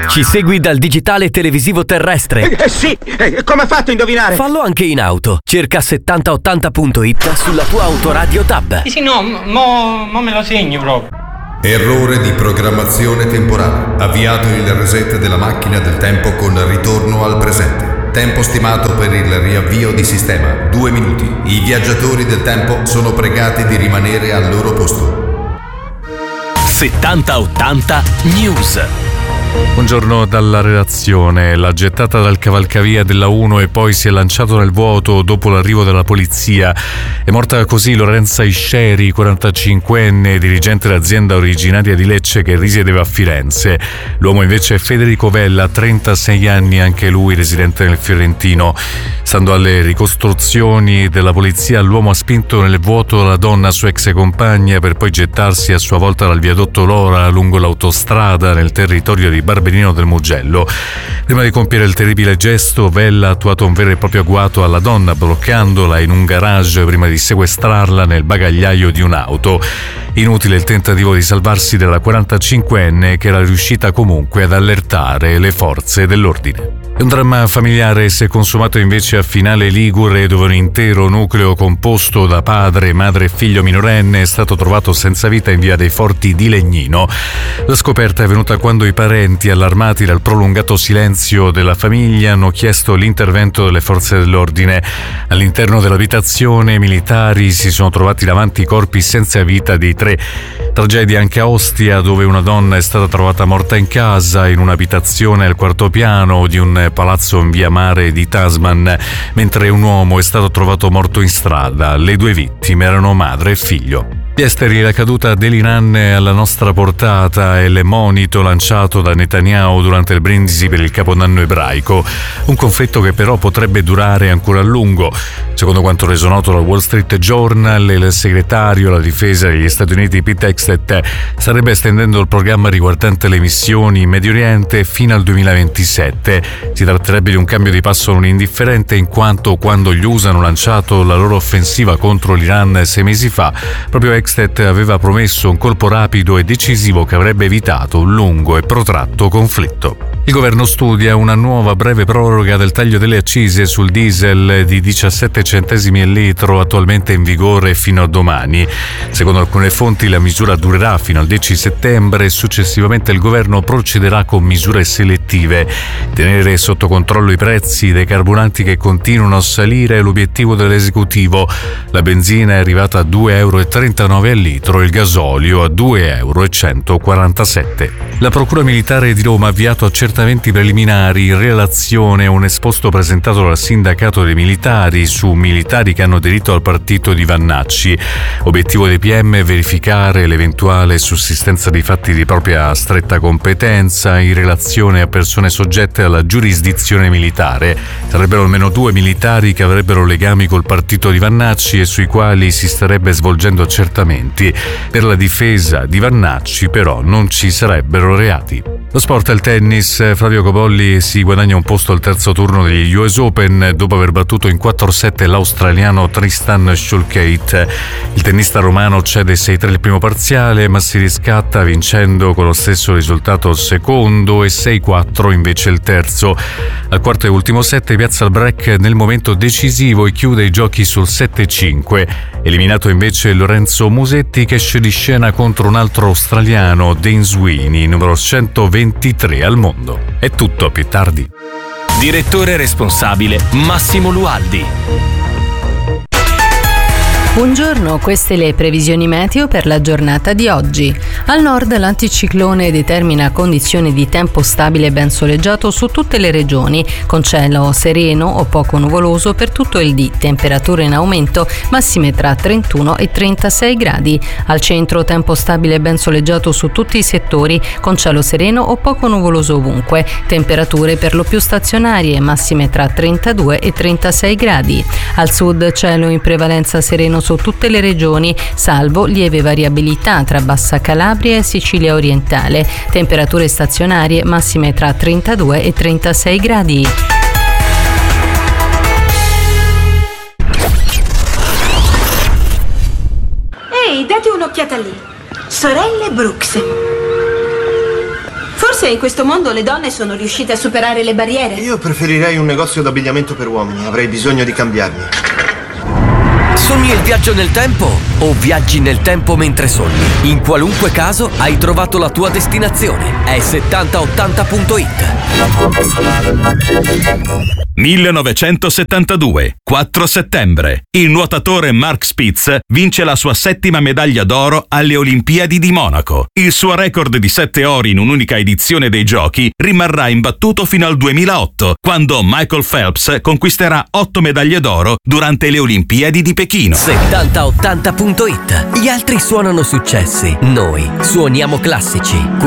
Ci segui dal digitale televisivo terrestre? Sì, come ha fatto a indovinare? Fallo anche in auto. Cerca 7080.it sulla tua autoradio Tab. Sì, no, mo me lo segno proprio. Errore di programmazione temporale. Avviato il reset della macchina del tempo con ritorno al presente. Tempo stimato per il riavvio di sistema 2 minuti. I viaggiatori del tempo sono pregati di rimanere al loro posto. 7080 News. Buongiorno dalla redazione. La gettata dal cavalcavia della 1 e poi si è lanciato nel vuoto dopo l'arrivo della polizia. È morta così Lorenza Isceri, 45enne, dirigente d'azienda originaria di Lecce che risiedeva a Firenze. L'uomo invece è Federico Vella, 36 anni, anche lui residente nel Fiorentino. Stando alle ricostruzioni della polizia, l'uomo ha spinto nel vuoto la donna, sua ex compagna, per poi gettarsi a sua volta dal viadotto Lora lungo l'autostrada nel territorio di Barberino del Mugello. Prima di compiere il terribile gesto, Vella ha attuato un vero e proprio agguato alla donna, bloccandola in un garage prima di sequestrarla nel bagagliaio di un'auto. Inutile il tentativo di salvarsi della 45enne, che era riuscita comunque ad allertare le forze dell'ordine. Un dramma familiare si è consumato invece a Finale Ligure, dove un intero nucleo composto da padre, madre e figlio minorenne è stato trovato senza vita in via dei Forti di Legnino. La scoperta è venuta quando i parenti, allarmati dal prolungato silenzio della famiglia, hanno chiesto l'intervento delle forze dell'ordine. All'interno dell'abitazione i militari si sono trovati davanti i corpi senza vita dei 3. Tragedia anche a Ostia, dove una donna è stata trovata morta in casa, in un'abitazione al 4º piano di un palazzo in via Mare di Tasman, mentre un uomo è stato trovato morto in strada. Le 2 vittime erano madre e figlio. Gli esteri, la caduta dell'Iran è alla nostra portata e il monito lanciato da Netanyahu durante il brindisi per il Capodanno ebraico. Un conflitto che però potrebbe durare ancora a lungo. Secondo quanto reso noto dal Wall Street Journal, il segretario alla difesa degli Stati Uniti Pete Hegseth starebbe estendendo il programma riguardante le missioni in Medio Oriente fino al 2027. Si tratterebbe di un cambio di passo non indifferente, in quanto quando gli USA hanno lanciato la loro offensiva contro l'Iran 6 mesi fa, proprio Hegseth aveva promesso un colpo rapido e decisivo che avrebbe evitato un lungo e protratto conflitto. Il governo studia una nuova breve proroga del taglio delle accise sul diesel di 17 centesimi al litro, attualmente in vigore fino a domani. Secondo alcune fonti la misura durerà fino al 10 settembre e successivamente il governo procederà con misure selettive. Tenere sotto controllo i prezzi dei carburanti che continuano a salire è l'obiettivo dell'esecutivo. La benzina è arrivata a 2,39 € al litro e il gasolio a 2,147 €. La Procura Militare di Roma ha avviato accertamenti preliminari in relazione a un esposto presentato dal sindacato dei militari su militari che hanno aderito al partito di Vannacci. Obiettivo dei PM è verificare l'eventuale sussistenza di fatti di propria stretta competenza in relazione a persone soggette alla giurisdizione militare. Sarebbero almeno 2 militari che avrebbero legami col partito di Vannacci e sui quali si starebbe svolgendo accertamenti. Per la difesa di Vannacci però non ci sarebbero reati. Lo sport e il tennis. Flavio Cobolli si guadagna un posto al terzo turno degli US Open dopo aver battuto in 4-7 l'australiano Tristan Shulkate. Il tennista romano cede 6-3 il primo parziale, ma si riscatta vincendo con lo stesso risultato il secondo e 6-4 invece il terzo. Al quarto e ultimo set piazza il break nel momento decisivo e chiude i giochi sul 7-5. Eliminato invece Lorenzo Musetti, che esce di scena contro un altro australiano, Dane Sweeney, numero 123 al mondo. È tutto, più tardi. Direttore responsabile Massimo Lualdi. Buongiorno, queste le previsioni meteo per la giornata di oggi. Al nord l'anticiclone determina condizioni di tempo stabile ben soleggiato su tutte le regioni, con cielo sereno o poco nuvoloso per tutto il dì, temperature in aumento, massime tra 31 e 36 gradi. Al centro tempo stabile ben soleggiato su tutti i settori, con cielo sereno o poco nuvoloso ovunque, temperature per lo più stazionarie, massime tra 32 e 36 gradi. Al sud cielo in prevalenza sereno su tutte le regioni, salvo lieve variabilità tra Bassa Calabria e Sicilia orientale. Temperature stazionarie massime tra 32 e 36 gradi. Ehi, date un'occhiata lì. Sorelle Brooks. Forse in questo mondo le donne sono riuscite a superare le barriere. Io preferirei un negozio d'abbigliamento per uomini, avrei bisogno di cambiarmi. Sogni il viaggio nel tempo o viaggi nel tempo mentre sogni? In qualunque caso hai trovato la tua destinazione. È 7080.it. 1972, 4 settembre. Il nuotatore Mark Spitz vince la sua 7ª medaglia d'oro alle Olimpiadi di Monaco. Il suo record di 7 ori in un'unica edizione dei giochi rimarrà imbattuto fino al 2008, quando Michael Phelps conquisterà 8 medaglie d'oro durante le Olimpiadi di Pechino. 7080.it. Gli altri suonano successi, noi suoniamo classici.